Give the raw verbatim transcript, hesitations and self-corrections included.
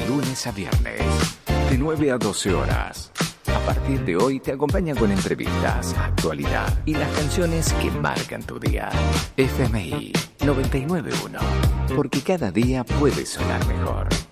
lunes a viernes, de nueve a doce horas. A partir de hoy te acompaña con entrevistas, actualidad y las canciones que marcan tu día. F M I noventa y nueve punto uno, porque cada día puede sonar mejor.